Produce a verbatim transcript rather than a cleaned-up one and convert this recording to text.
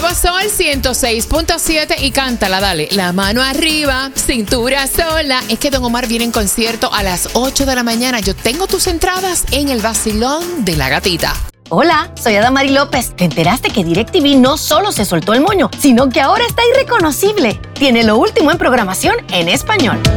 Nuevo Sol ciento seis punto siete y cántala, dale. La mano arriba, cintura sola. Es que Don Omar viene en concierto a las ocho de la mañana. Yo tengo tus entradas en el vacilón de la gatita. Hola, soy Adamari López. ¿Te enteraste que DirecTV no solo se soltó el moño, sino que ahora está irreconocible? Tiene lo último en programación en español.